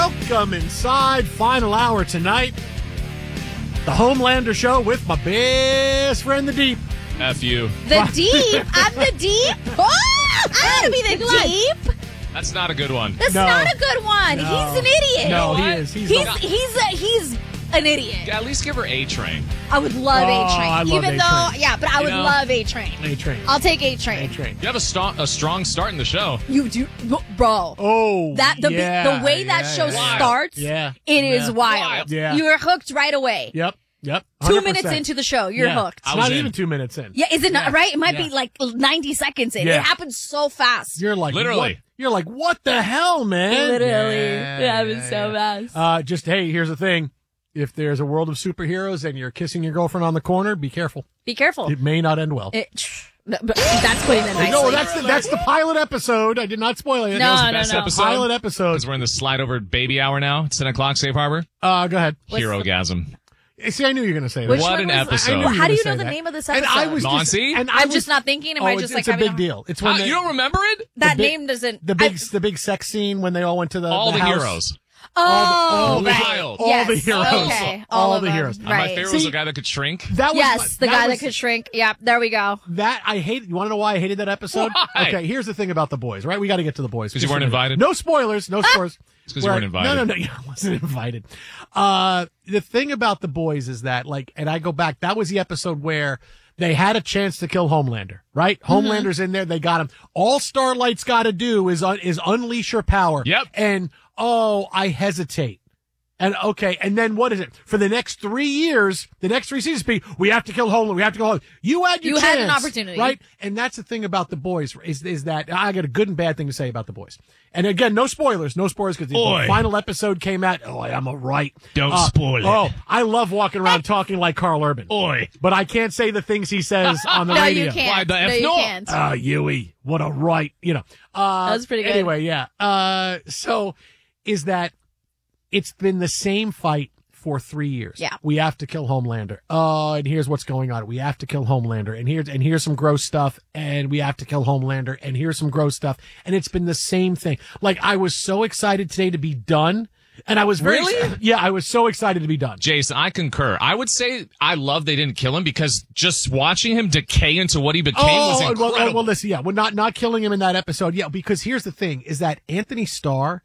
Welcome inside. Final hour tonight. The Homelander Show with my best friend, The Deep. F you. The Deep? I'm the Deep? Oh, I want to be the Deep. That's not a good one. That's not a good one. No. He's an idiot. No, he is. He's an idiot. At least give her A-Train. I would love I A-Train. love Even A-Train. though, yeah, but I would know? love A-Train. A-Train. I'll take A-Train. A-Train. You have a strong start in the show. You do, bro. Oh, The way that show starts, Yeah. it is Yeah. wild. Yeah. You're hooked right away. Yep. 2 100%. minutes into the show, you're hooked. It's I was not in. even 2 minutes in. Yeah, is it not right? It might Yeah. be like 90 seconds in. Yeah. It happens so fast. You're like, Literally. what? You're like, what the hell, man? Literally. Yeah, It happens so fast. Just, hey, here's the thing. If there's a world of superheroes and you're kissing your girlfriend on the corner, be careful. Be careful. It may not end well. But that's putting it nicely. No, that's the pilot episode. I did not spoil it. No, That was the no, best no. episode. Pilot episode. Because we're in the slide over baby hour now. It's 10 o'clock, Safe Harbor. Go ahead. Hero-gasm. See, I knew you were going to say that. Which What one an was- episode. I knew you were How do you gonna know say the that. name of this And I episode? was Monty? I'm just not thinking. Am I just it's like a big having deal. It's when You don't remember it? That big- name doesn't. the big sex scene when they all went to the All the house. heroes. all the right. child. all Yes. the heroes. Okay. All of the them. heroes. My Right. favorite was See, the guy that could shrink. That was Yes, the guy was- that could shrink. Yeah, there we go. That I hate. You want to know why I hated that episode? Why? Okay, here's the thing about the boys. Right, we got to get to the boys 'Cause you weren't invited? No spoilers. No spoilers. It's 'cause you weren't invited. No, I wasn't invited. The thing about the boys is that, like, and I go back. That was the episode where they had a chance to kill Homelander. Right, Homelander's in there. They got him. All Starlight's got to do is unleash her power. Yep. And I hesitate. And okay, and then what is it? For the next 3 years, the next 3 seasons be, we have to kill Homelander, we have to kill Homelander. You had your You chance. had an opportunity. Right? And that's the thing about the boys, is that I got a good and bad thing to say about the boys. And again, no spoilers, because the Oi. final episode came out. Oh, I'm a right. Don't spoil it. Oh, I love walking around talking like Carl Urban. Oi. But I can't say the things he says on the No, radio. you can't. Why the F no, you not? can't. Huey, what a right, That was pretty good. Anyway, yeah. So is that it's been the same fight for 3 years. Yeah. We have to kill Homelander. And here's what's going on. We have to kill Homelander. And here's some gross stuff. And we have to kill Homelander. And here's some gross stuff. And it's been the same thing. Like, I was so excited today to be done. And I was very, Really? yeah, I was so excited to be done. Jason, I concur. I would say I love they didn't kill him because just watching him decay into what he became was incredible. well, listen, yeah, well, not killing him in that episode. Yeah, because here's the thing is that Anthony Starr,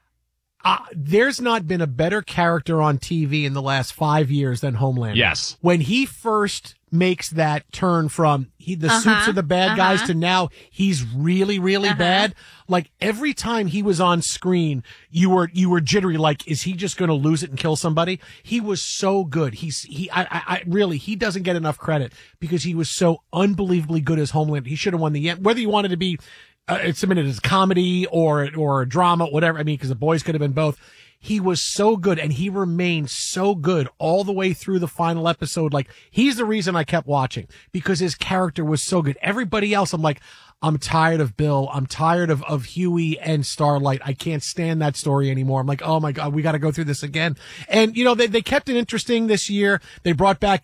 there's not been a better character on TV in the last 5 years than Homelander. Yes. When he first makes that turn from the suits are the bad guys to now he's really, really bad. Like every time he was on screen, you were jittery. Like, is he just going to lose it and kill somebody? He was so good. I really, he doesn't get enough credit because he was so unbelievably good as Homelander. He should have won the, whether you wanted to be, submitted as comedy or a drama, whatever. I mean, because the boys could have been both. He was so good and he remained so good all the way through the final episode. Like, he's the reason I kept watching because his character was so good. Everybody else, I'm like, I'm tired of Bill. I'm tired of Huey and Starlight. I can't stand that story anymore. I'm like, oh my God, we got to go through this again. And, they kept it interesting this year. They brought back,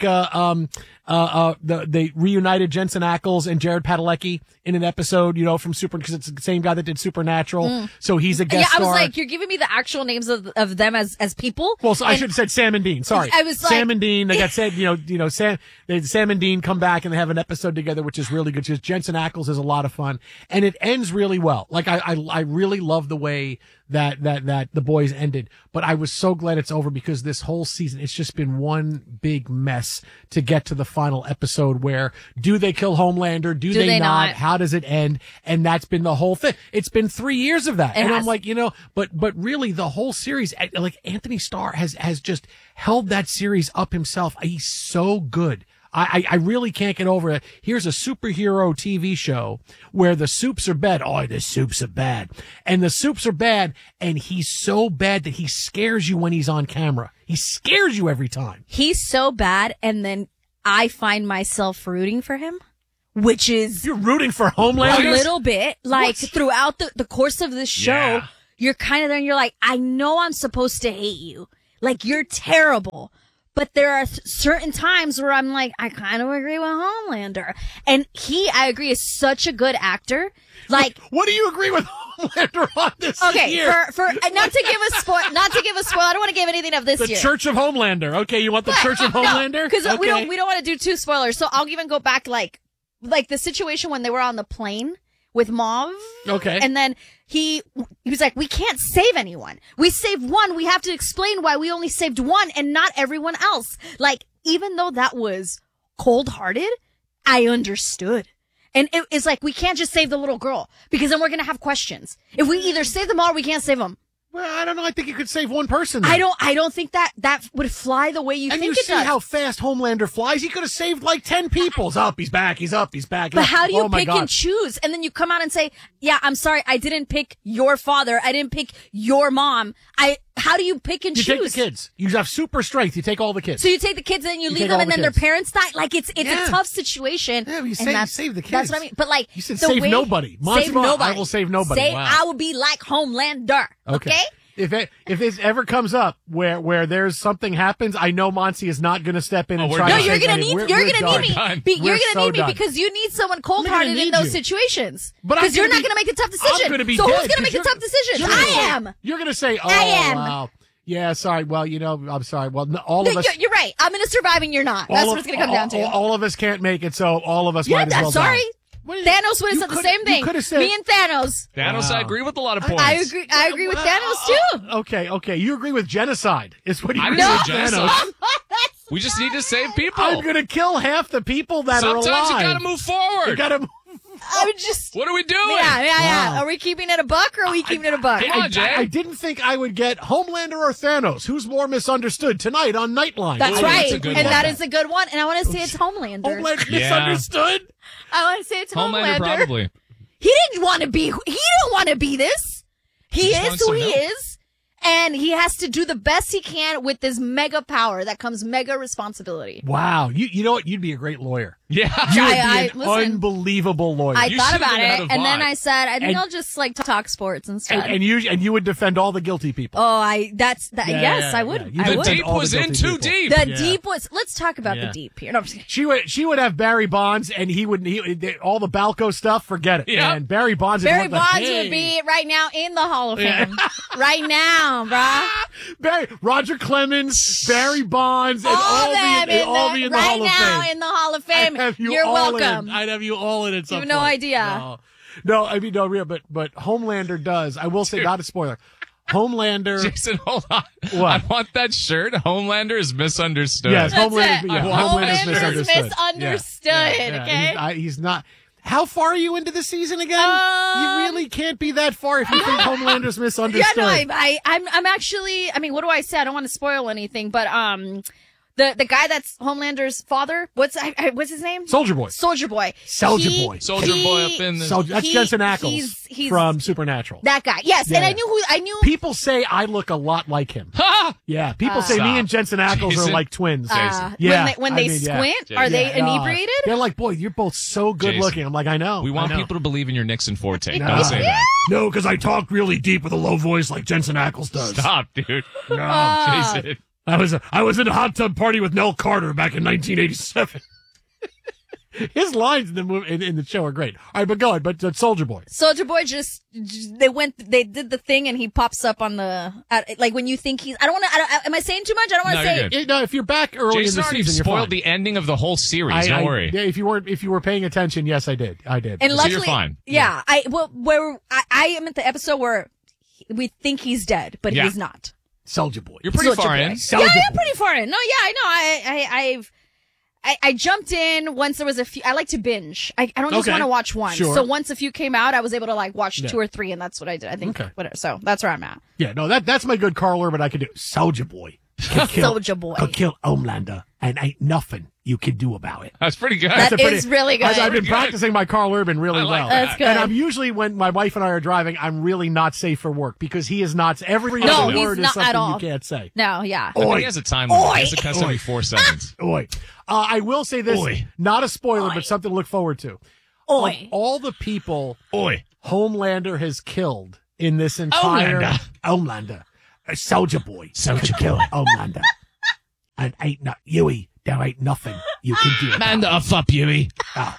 they reunited Jensen Ackles and Jared Padalecki in an episode, from because it's the same guy that did Supernatural. So he's a guest Yeah, I was star. like, you're giving me the actual names of them as people. Well, so I should have said Sam and Dean. Sorry, I was like- Sam and Dean. They got said, Sam and Dean come back and they have an episode together, which is really good. Because Jensen Ackles is a lot of fun, and it ends really well. Like I really love the way that the boys ended. But I was so glad it's over because this whole season, it's just been one big mess to get to the final episode where do they kill Homelander? Do they not? How does it end? And that's been the whole thing. It's been 3 years of that. It And has. I'm like, but really the whole series, like Anthony Starr has just held that series up himself. He's so good. I really can't get over it. Here's a superhero TV show where the soups are bad. Oh, the soups are bad. And the soups are bad. And he's so bad that he scares you when he's on camera. He scares you every time. He's so bad, and then I find myself rooting for him, which is You're rooting for Homelander? a little bit. Like, throughout the course of this show, Yeah. you're kind of there and you're like, I know I'm supposed to hate you. Like, you're terrible. But there are certain times where I'm like, I kind of agree with Homelander. And I agree, is such a good actor. Like, what do you agree with Homelander on this okay, year? for not to give a spoil, I don't want to give anything of this the year. Church of Homelander. Okay, you want the Church of Homelander? Because okay. we don't want to do two spoilers. So I'll even go back like the situation when they were on the plane with Mauve. Okay. And then he was like, we can't save anyone. We saved one. We have to explain why we only saved one and not everyone else. Like, even though that was cold-hearted, I understood. And it's like, we can't just save the little girl because then we're going to have questions. If we either save them all or we can't save them. Well, I don't know. I think you could save one person. Then. I don't think that would fly the way you think it does. And you see how fast Homelander flies? He could have saved like 10 people. He's up, he's back, he's up, he's back. But how do you pick and choose? And then you come out and say, yeah, I'm sorry, I didn't pick your father. I didn't pick your mom. How do you pick and choose? You take the kids. You have super strength. You take all the kids. So you take the kids and then you leave them and then their parents die? Like, it's a tough situation. Yeah, but you save the kids. That's what I mean. But like, you said save nobody. Save nobody. I will save nobody. Wow. I will be like Homelander. Okay? If this ever comes up where there's something happens, I know Monty is not going to step in and try. No, to you're going to need me. You're going to need me done. because you need someone cold-hearted in those situations. Because you're not going to make the tough decision. I'm going to be so dead, who's going to make the tough decisions? I am. You're going to say, "Oh, I am. Wow. Yeah, sorry. Well, I'm sorry. Well, all of us. You're right. I'm going to survive and you're not. That's what it's going to come down to. All of us can't make it, so all of us might as well die. Sorry. Thanos would have said the same thing. Me and Thanos. Thanos, I agree with a lot of points. I agree with Thanos too. Okay. You agree with genocide? Is what you agree with Thanos? We just need to save people. I'm gonna kill half the people that are alive. Sometimes you gotta move forward. You gotta. What are we doing? Yeah. Wow. Are we keeping it a buck or are we keeping it a buck? Come on, Jay. I didn't think I would get Homelander or Thanos. Who's more misunderstood tonight on Nightline? That's right. That's and that is a good one. And I want to say it's Homelander. Homelander misunderstood? I want to say it's Homelander. Probably. He didn't want to be this. He is who he is. And he has to do the best he can with this mega power that comes mega responsibility. Wow. You know what? You'd be a great lawyer. Yeah. You would be an unbelievable lawyer. I thought about it, and then I said, I think I'll just like talk sports instead. And you would defend all the guilty people. Yes, I would. Yeah. I would. The deep was in too deep. The deep was. Let's talk about the deep here. No, she would have Barry Bonds, and he all the Balco stuff. Forget it. Yeah. And Barry Bonds. Would be right now in the Hall of Fame. Right now, bruh. Roger Clemens, Barry Bonds, and all be in the Hall of Fame. Right now in the Hall of Fame. You're welcome. I'd have you all in at some point. You have no idea. No, I mean, no, real, but Homelander does. I will say, not a spoiler. Homelander. Jason, hold on. What? I want that shirt. Homelander is misunderstood. Yes, Homelander is misunderstood. Okay, he's not. How far are you into the season again? You really can't be that far if you think Homelander's misunderstood. Yeah, no, I'm actually. I mean, what do I say? I don't want to spoil anything, but the guy that's Homelander's father, what's his name? Soldier Boy. Soldier Boy up in the. That's Jensen Ackles he's from Supernatural. That guy, yes. Yeah, and I knew. People say I look a lot like him. Yeah, people say me and Jensen Ackles are like twins. When they squint, are they inebriated? They're like, boy, you're both so good looking. I'm like, I know. We want people to believe in your Nixon forte. No. Don't say that. No, because I talk really deep with a low voice like Jensen Ackles does. Stop, dude. No, Jason. I was in a hot tub party with Nell Carter back in 1987. His lines in the movie in the show are great. All right, but go ahead. But Soldier Boy. Soldier Boy they did the thing and he pops up on like when you think he's. Am I saying too much? I don't want to say. No, if you're back early Jason in the season, you're spoiled the ending of the whole series. Don't worry. Yeah, if you were paying attention, yes, I did. And luckily, so you're fine. Yeah, I am at the episode where we think he's dead, but he's not. Soldier Boy. You're pretty far in. Yeah, I'm pretty far in. No, yeah, I know. I jumped in once there was a few. I like to binge. I don't just want to watch one. Sure. So once a few came out, I was able to like watch 2 or 3, and that's what I did. I think. Okay. Whatever. So that's where I'm at. Yeah, no, that's my good Carl Urban I could do. Soldier Boy. Soldier Boy. Could kill Homelander, and ain't nothing you can do about it. That's pretty good. That is really good. I've been practicing my Carl Urban really well. That's good. And I'm usually, when my wife and I are driving, I'm really not safe for work because he is not. Every other word is something you can't say. No, yeah. I think he has a time limit. He has to cuss every 4 seconds. Oi. I will say this, not a spoiler, but something to look forward to. Of all the people Homelander has killed in this entire Homelander. Soldier Boy. Soldier Boy. Homelander. And ain't no, Huey, there ain't nothing you can do about Man the F up, Huey.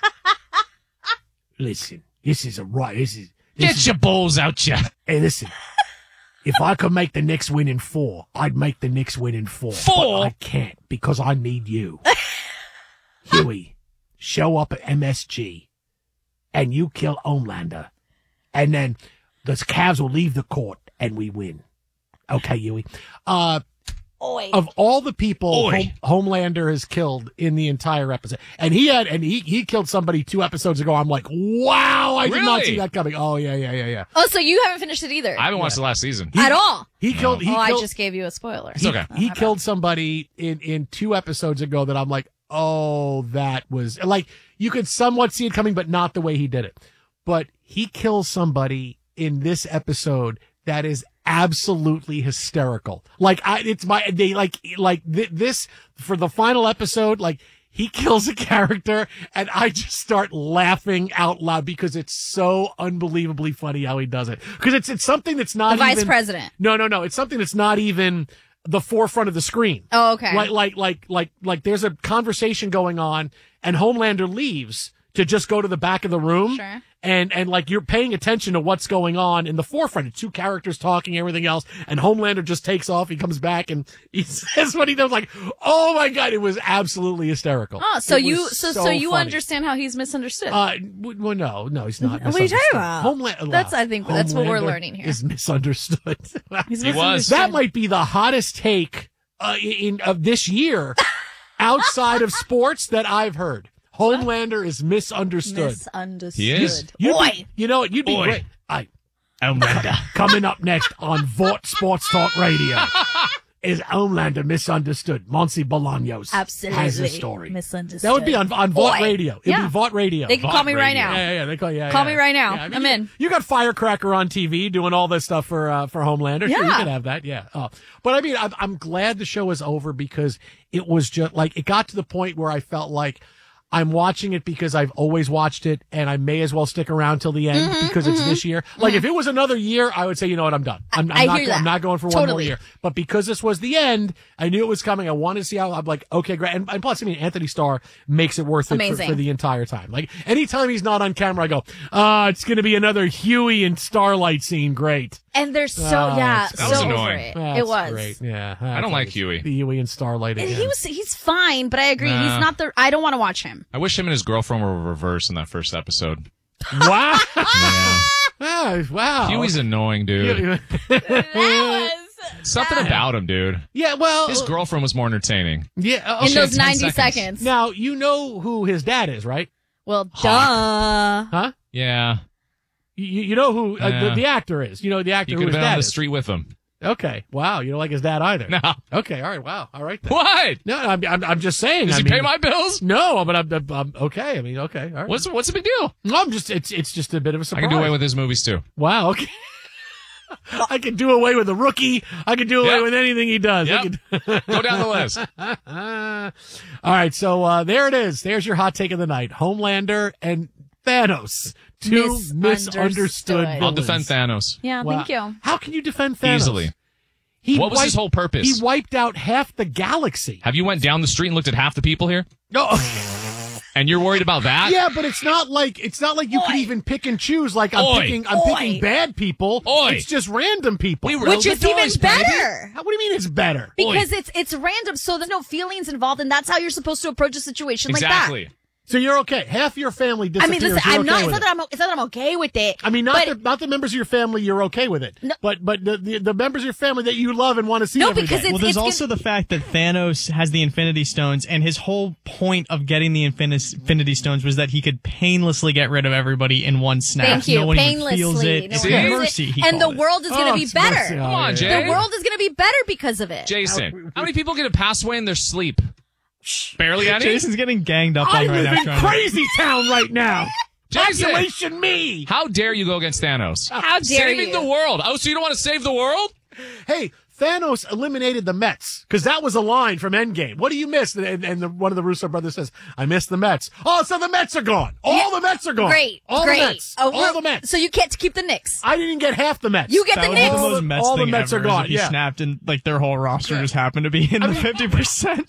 Listen, this is Get your balls out, ya. Hey, listen. If I could make the Knicks win in 4, I'd make the Knicks win in 4. 4? But I can't because I need you. Huey, show up at MSG and you kill Homelander. And then the Cavs will leave the court and we win. Okay, Huey. Oi. Of all the people Homelander has killed in the entire episode, and he killed somebody 2 episodes ago. I'm like, wow, I did not see that coming. Oh yeah. Oh, so you haven't finished it either? I haven't watched the last season. At all? He killed. I just gave you a spoiler. It's okay. He killed somebody in 2 episodes ago that I'm like, oh, that was like, you could somewhat see it coming, but not the way he did it. But he kills somebody in this episode that is absolutely hysterical. Like this for the final episode, like he kills a character and I just start laughing out loud because it's so unbelievably funny how he does it. Because it's something that's not the vice president. No. It's something that's not even the forefront of the screen. Oh, okay. Like there's a conversation going on and Homelander leaves to just go to the back of the room. Sure. And like you're paying attention to what's going on in the forefront. 2 characters talking, everything else, and Homelander just takes off. He comes back and he says what he does. Like, oh my god, it was absolutely hysterical. Oh, so you funny. Understand how he's misunderstood? Well, no, he's not. What are you talking about? I think that's what we're learning here. Is misunderstood. He was. That might be the hottest take of this year outside of sports that I've heard. Homelander is misunderstood. He is. You'd be great. Homelander. Coming up next on Vought Sports Talk Radio is Homelander misunderstood. Monsi Bolaños absolutely has a story. Misunderstood. That would be on Vought Radio. It'd be Vought Radio. They can call me right now. Yeah. They call me right now. Yeah, I mean, I'm in. You got Firecracker on TV doing all this stuff for Homelander. Sure, you can have that. Yeah. But I mean, I'm glad the show is over because it was just like it got to the point where I felt like I'm watching it because I've always watched it and I may as well stick around till the end because it's this year. Like if it was another year, I would say, you know what, I'm done. I'm not going for one more year. But because this was the end, I knew it was coming. I wanted to see how. I'm like, okay, great. And plus, I mean, Anthony Starr makes it worth it for the entire time. Like anytime he's not on camera, I go, it's going to be another Huey and Starlight scene. Great. And they're so that was annoying. It was great. Yeah, I don't like Huey. The Huey and Starlight. And he's fine, but I agree. He's not the. I don't want to watch him. I wish him and his girlfriend were reversed in that first episode. Wow. Yeah. Wow. Huey's annoying, dude. Something about him, dude. Yeah, well, his girlfriend was more entertaining. Yeah, in those 90 seconds. Now you know who his dad is, right? Well, duh. Huh? Yeah. You know who the actor is. You know the actor who his dad is. You could have been on the street with him. Okay. Wow. You don't like his dad either. No. Okay. All right. Wow. All right. Then. What? No, I'm just saying. Does he pay my bills? No, but I'm okay. I mean, okay. All right. What's the big deal? No, it's just a bit of a surprise. I can do away with his movies too. Wow. Okay. I can do away with the Rookie. I can do away with anything he does. Yep. Go down the list. All right. So there it is. There's your hot take of the night. Homelander and Thanos. 2 misunderstood villains. I'll defend Thanos. Yeah, thank you. How can you defend Thanos? Easily. What was his whole purpose? He wiped out half the galaxy. Have you went down the street and looked at half the people here? No. And you're worried about that? Yeah, but it's not like you can even pick and choose. Like I'm picking bad people. It's just random people, which is even better. What do you mean it's better? Because it's random, so there's no feelings involved, and that's how you're supposed to approach a situation like that. Exactly. So you're okay. Half your family disappears. I mean, listen, I'm not. It's not that I'm okay with it. I mean, not the members of your family. You're okay with it. No, but the members of your family that you love and want to see. No, every because day. Well, there's also the fact that Thanos has the Infinity Stones, and his whole point of getting the Infinity Stones was that he could painlessly get rid of everybody in one snap. Thank you. No one painlessly. Feels it. No mercy. And the world is going to be better. Mercy. Come on, Jay. The world is going to be better because of it. Jason, how many people get to pass away in their sleep? Barely any? Jason's getting ganged up on right now. I live in crazy town right now. Jason, population me. How dare you go against Thanos? How dare you? Saving the world. Oh, so you don't want to save the world? Hey, Thanos eliminated the Mets because that was a line from Endgame. What do you miss? And one of the Russo brothers says, "I miss the Mets." Oh, so the Mets are gone. All the Mets are gone. Great. All great. the Mets. All the Mets. So you get to keep the Knicks. I didn't get half the Mets. You get the Knicks. That was the most all the thing Mets ever, are gone. if you snapped and like their whole roster just happened to be in the 50%.